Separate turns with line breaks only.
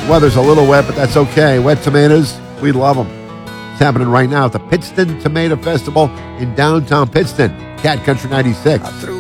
Weather's a little wet, but that's okay. Wet tomatoes, we love them. It's happening right now at the Pittston Tomato Festival in downtown Pittston. Cat Country 96.